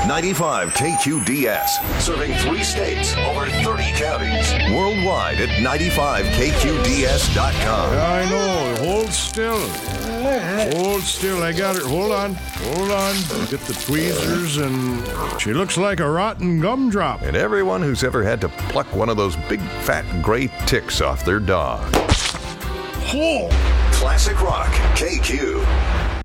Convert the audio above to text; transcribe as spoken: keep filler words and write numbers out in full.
ninety-five K Q D S, serving three states, over thirty counties. Worldwide at ninety-five K Q D S dot com. Yeah, I know. Hold still. Hold still. I got her. Hold on. Hold on. Get the tweezers, and she looks like a rotten gumdrop. And everyone who's ever had to pluck one of those big fat gray ticks off their dog. Oh. Classic Rock K Q.